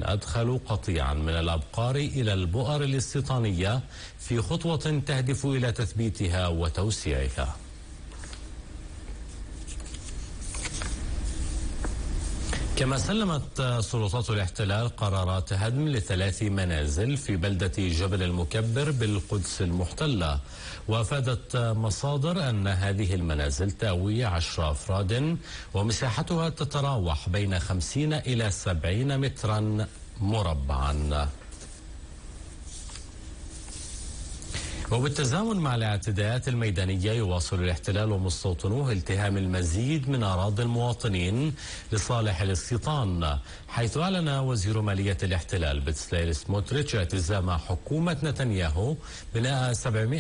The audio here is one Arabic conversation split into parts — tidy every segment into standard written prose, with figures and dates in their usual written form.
أدخلوا قطيعا من الأبقار إلى البؤر الاستيطانية في خطوة تهدف إلى تثبيتها وتوسيعها. كما سلمت سلطات الاحتلال قرارات هدم ل3 منازل في بلدة جبل المكبر بالقدس المحتلة، وافادت مصادر أن هذه المنازل تأوي 10 أفراد ومساحتها تتراوح بين 50 إلى 70 مترا مربعا. وبالتزامن مع الاعتداءات الميدانية يواصل الاحتلال ومستوطنوه التهام المزيد من أراضي المواطنين لصالح الاستيطان، حيث أعلن وزير مالية الاحتلال بتسليل سموتريتش التزام حكومة نتنياهو بناء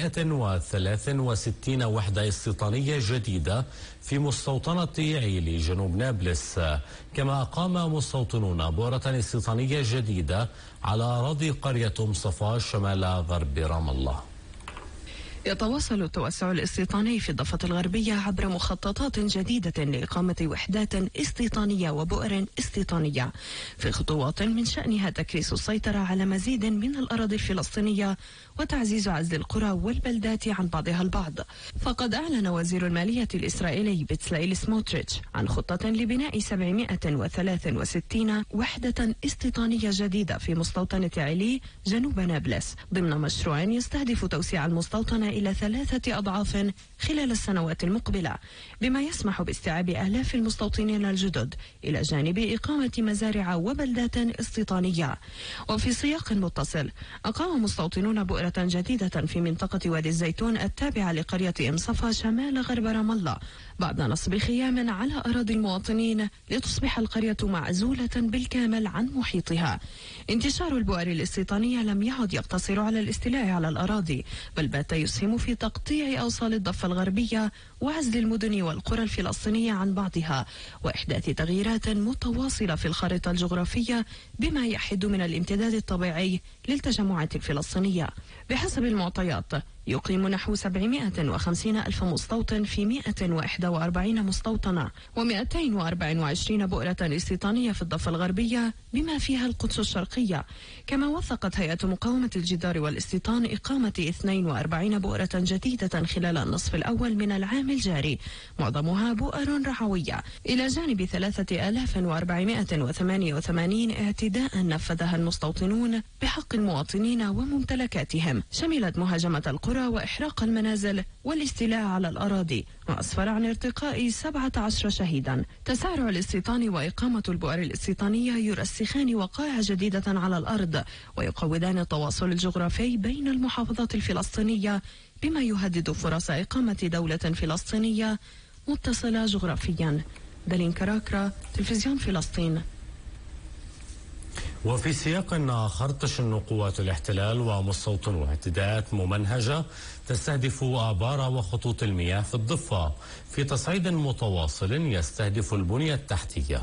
763 وحدة استيطانية جديدة في مستوطنة عيلي جنوب نابلس. كما أقام مستوطنون بؤرة استيطانية جديدة على أراضي قرية مصفى شمال غرب رام الله. يتواصل التوسع الاستيطاني في الضفة الغربية عبر مخططات جديدة لإقامة وحدات استيطانية وبؤر استيطانية في خطوات من شأنها تكريس السيطرة على مزيد من الأراضي الفلسطينية وتعزيز عزل القرى والبلدات عن بعضها البعض. فقد أعلن وزير المالية الإسرائيلي بتسليل سموتريتش عن خطة لبناء 763 وحدة استيطانية جديدة في مستوطنة علي جنوب نابلس ضمن مشروع يستهدف توسيع المستوطنة إلى 3 أضعاف خلال السنوات المقبلة، بما يسمح باستيعاب آلاف المستوطنين الجدد إلى جانب إقامة مزارع وبلدات استيطانية. وفي سياق متصل أقام مستوطنون بؤرة جديدة في منطقة وادي الزيتون التابعة لقرية مصفى شمال غرب رام الله بعد نصب خيام على أراضي المواطنين لتصبح القرية معزولة بالكامل عن محيطها. انتشار البؤر الاستيطانية لم يعد يقتصر على الاستيلاء على الأراضي، بل بات يسهم في تقطيع أوصال الضفة الغربية وعزل المدن والقرى الفلسطينية عن بعضها وإحداث تغييرات متواصلة في الخارطة الجغرافية بما يحد من الامتداد الطبيعي للتجمعات الفلسطينية. بحسب المعطيات يقيم نحو 750 ألف مستوطن في 141 مستوطنة و224 بؤرة استيطانية في الضفة الغربية بما فيها القدس الشرقية. كما وثقت هيئة مقاومة الجدار والاستيطان إقامة 42 بؤرة جديدة خلال النصف الأول من العام الجاري، معظمها بؤر رعوية، إلى جانب 3488 اعتداء نفذها المستوطنون بحق المواطنين وممتلكاتهم، شملت مهاجمة القرى وإحراق المنازل والاستيلاء على الأراضي، وأسفر عن ارتقاء 17 شهيدا. تسارع الاستيطان وإقامة البؤر الاستيطانية يرسخان وقائع جديدة على الأرض ويقوضان التواصل الجغرافي بين المحافظات الفلسطينية، بما يهدد فرص إقامة دولة فلسطينية متصلة جغرافيا. دالين كراكرا، تلفزيون فلسطين. وفي سياق آخر تشن قوات الاحتلال ومستوطنو اعتداءات ممنهجة تستهدف آبار وخطوط المياه في الضفة في تصعيد متواصل يستهدف البنية التحتية.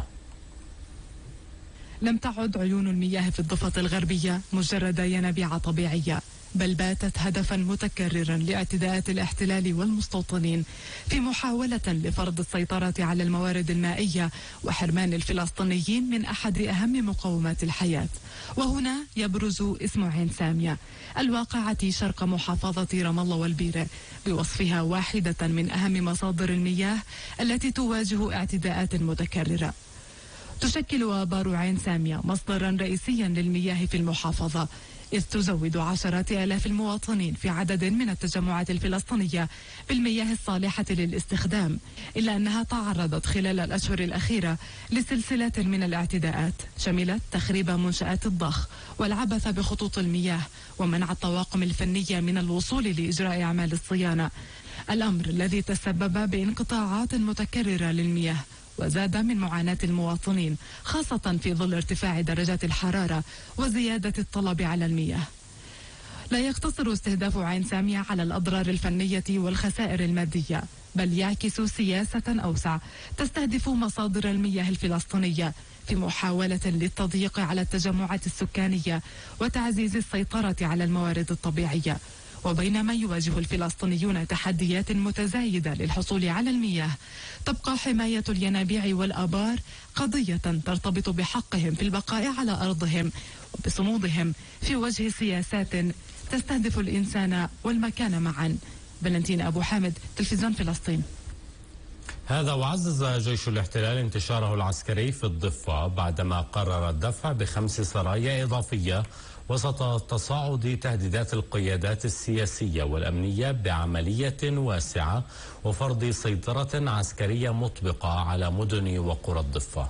لم تعد عيون المياه في الضفة الغربية مجرد ينابيع طبيعية، بل باتت هدفا متكررا لاعتداءات الاحتلال والمستوطنين في محاولة لفرض السيطرة على الموارد المائية وحرمان الفلسطينيين من أحد أهم مقومات الحياة. وهنا يبرز اسم عين سامية الواقعة شرق محافظة رام الله والبيرة، بوصفها واحدة من أهم مصادر المياه التي تواجه اعتداءات متكررة. تشكل آبار عين سامية مصدرا رئيسيا للمياه في المحافظة، إذ تزود عشرات آلاف المواطنين في عدد من التجمعات الفلسطينية بالمياه الصالحة للاستخدام، إلا أنها تعرضت خلال الأشهر الأخيرة لسلسلة من الاعتداءات شملت تخريب منشآت الضخ والعبث بخطوط المياه ومنع الطواقم الفنية من الوصول لإجراء أعمال الصيانة، الأمر الذي تسبب بانقطاعات متكررة للمياه وزاد من معاناة المواطنين، خاصة في ظل ارتفاع درجات الحرارة وزيادة الطلب على المياه. لا يقتصر استهداف عين سامية على الأضرار الفنية والخسائر المادية، بل يعكس سياسة أوسع تستهدف مصادر المياه الفلسطينية في محاولة للتضييق على التجمعات السكانية وتعزيز السيطرة على الموارد الطبيعية. وبينما يواجه الفلسطينيون تحديات متزايدة للحصول على المياه، تبقى حماية الينابيع والآبار قضية ترتبط بحقهم في البقاء على أرضهم وبصمودهم في وجه سياسات تستهدف الإنسان والمكان معا. فالنتين أبو حامد، تلفزيون فلسطين. هذا وعزز جيش الاحتلال انتشاره العسكري في الضفة بعدما قرر الدفع ب5 سرايا إضافية وسط تصاعد تهديدات القيادات السياسية والأمنية بعملية واسعة وفرض سيطرة عسكرية مطبقة على مدن وقرى الضفة.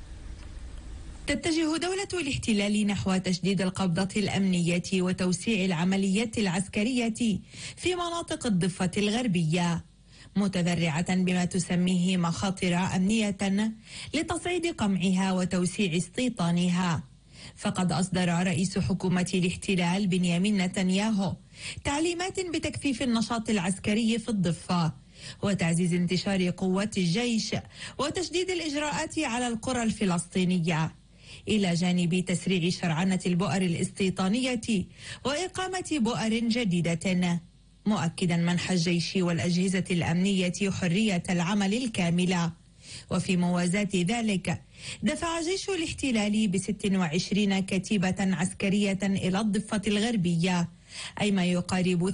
تتجه دولة الاحتلال نحو تشديد القبضة الأمنية وتوسيع العمليات العسكرية في مناطق الضفة الغربية، متذرعة بما تسميه مخاطر أمنية لتصعيد قمعها وتوسيع استيطانها. فقد أصدر رئيس حكومة الاحتلال بنيامين نتنياهو تعليمات بتكثيف النشاط العسكري في الضفة وتعزيز انتشار قوات الجيش وتشديد الإجراءات على القرى الفلسطينية، إلى جانب تسريع شرعنة البؤر الاستيطانية وإقامة بؤر جديدة، مؤكدا منح الجيش والأجهزة الأمنية حرية العمل الكاملة. وفي موازاة ذلك دفع جيش الاحتلال ب26 كتيبة عسكرية إلى الضفة الغربية، أي ما يقارب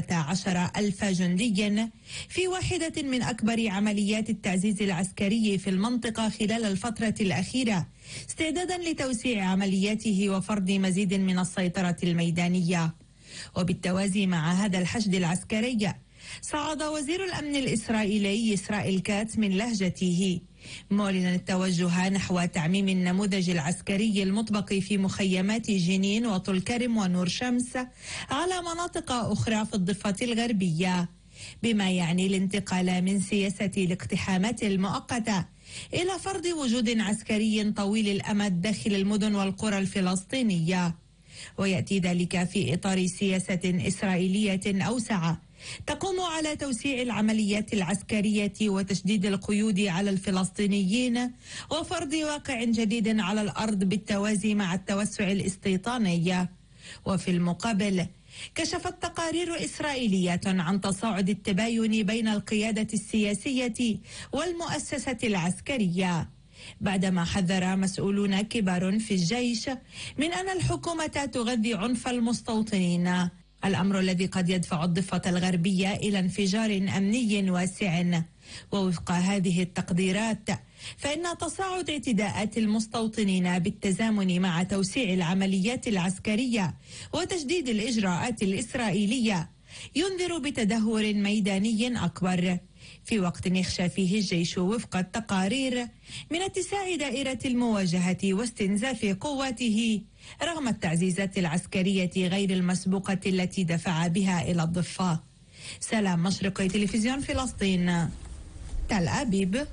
13,000 جندي في واحدة من أكبر عمليات التعزيز العسكري في المنطقة خلال الفترة الأخيرة، استعدادا لتوسيع عملياته وفرض مزيد من السيطرة الميدانية. وبالتوازي مع هذا الحشد العسكري، صعد وزير الأمن الإسرائيلي إسرائيل كاتس من لهجته معلنا التوجه نحو تعميم النموذج العسكري المطبق في مخيمات جنين وطول كرم ونور شمس على مناطق أخرى في الضفة الغربية، بما يعني الانتقال من سياسة الاقتحامات المؤقتة إلى فرض وجود عسكري طويل الأمد داخل المدن والقرى الفلسطينية. ويأتي ذلك في إطار سياسة إسرائيلية أوسع تقوم على توسيع العمليات العسكرية وتشديد القيود على الفلسطينيين وفرض واقع جديد على الأرض بالتوازي مع التوسع الاستيطاني. وفي المقابل كشفت تقارير إسرائيلية عن تصاعد التباين بين القيادة السياسية والمؤسسة العسكرية، بعدما حذر مسؤولون كبار في الجيش من أن الحكومة تغذي عنف المستوطنين، الأمر الذي قد يدفع الضفة الغربية إلى انفجار أمني واسع. ووفق هذه التقديرات فإن تصاعد اعتداءات المستوطنين بالتزامن مع توسيع العمليات العسكرية وتشديد الإجراءات الإسرائيلية ينذر بتدهور ميداني أكبر، في وقت يخشى فيه الجيش وفق التقارير من اتساع دائرة المواجهة واستنزاف قواته رغم التعزيزات العسكرية غير المسبوقة التي دفع بها إلى الضفة. سلام مشرقي، تلفزيون فلسطين، تل أبيب.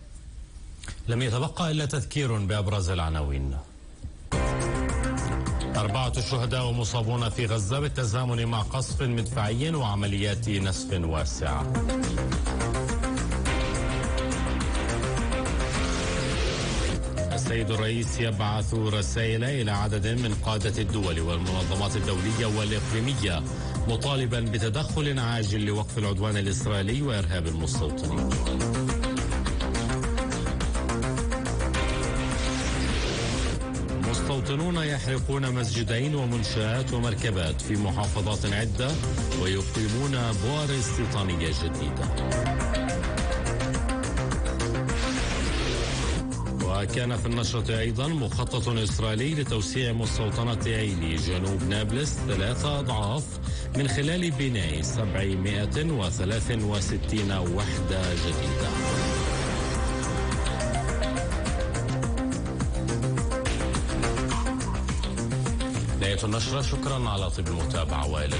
لم يتبقى إلا تذكير بأبرز العناوين. 4 شهداء ومصابون في غزة بالتزامن مع قصف مدفعي وعمليات نسف واسعة. السيد الرئيس يبعث رسائل إلى عدد من قادة الدول والمنظمات الدولية والإقليمية مطالبا بتدخل عاجل لوقف العدوان الإسرائيلي وإرهاب المستوطنين. مستوطنون يحرقون مسجدين ومنشآت ومركبات في محافظات عدة ويقيمون بؤر استيطانية جديدة. وكان في النشرة أيضا مخطط إسرائيلي لتوسيع مستوطنة عيلي جنوب نابلس 3 أضعاف من خلال بناء 763 وحدة جديدة. نهاية النشرة، شكرا على طيب المتابعة وإلى